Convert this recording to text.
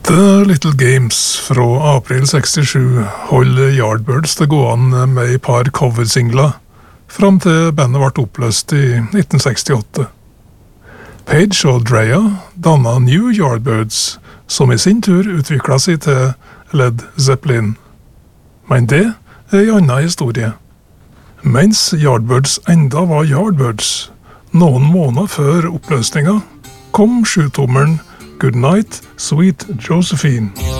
Etter Little Games fra april 67 holder Yardbirds det gående med et par coversingler, fram til bandet ble oppløst i 1968. Page og Drea dannet New Yardbirds, som i sin tur utviklet seg til Led Zeppelin. Men det en annen historie. Mens Yardbirds enda var Yardbirds, noen måneder før oppløsningen, kom sjutommeren Goodnight, Sweet Josephine.